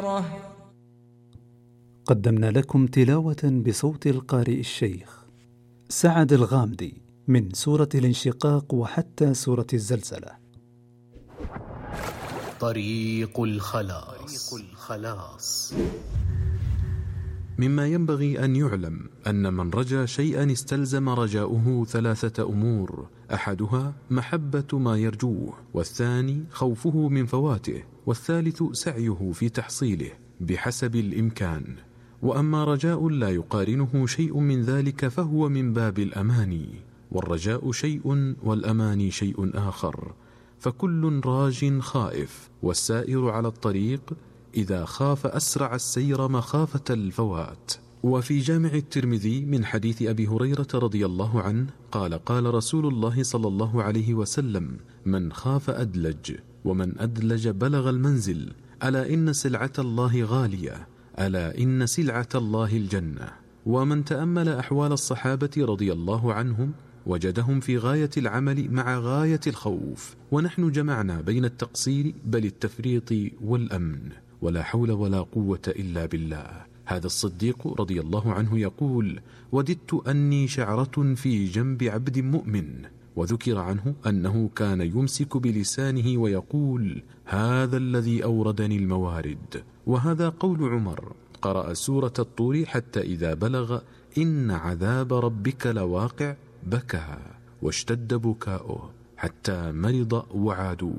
قدمنا لكم تلاوة بصوت القارئ الشيخ سعد الغامدي من سورة الانشقاق وحتى سورة الزلزلة. طريق الخلاص. مما ينبغي أن يعلم أن من رجا شيئا استلزم رجاؤه 3 أمور: أحدها محبة ما يرجوه، والثاني خوفه من فواته، والثالث سعيه في تحصيله بحسب الإمكان. وأما رجاء لا يقارنه شيء من ذلك فهو من باب الأماني، والرجاء شيء والأماني شيء آخر. فكل راج خائف، والسائر على الطريق إذا خاف أسرع السير مخافة الفوات. وفي جامع الترمذي من حديث أبي هريرة رضي الله عنه قال: قال رسول الله صلى الله عليه وسلم: من خاف أدلج، ومن أدلج بلغ المنزل. ألا إن سلعة الله غالية، ألا إن سلعة الله الجنة. ومن تأمل أحوال الصحابة رضي الله عنهم وجدهم في غاية العمل مع غاية الخوف، ونحن جمعنا بين التقصير بل التفريط والأمن، ولا حول ولا قوة إلا بالله. هذا الصديق رضي الله عنه يقول: وددت أني شعرة في جنب عبد مؤمن. وذكر عنه أنه كان يمسك بلسانه ويقول: هذا الذي أوردني الموارد. وهذا قول عمر: قرأ سورة الطور حتى إذا بلغ إن عذاب ربك لواقع بكى، واشتد بكاؤه حتى مرض وعادوا.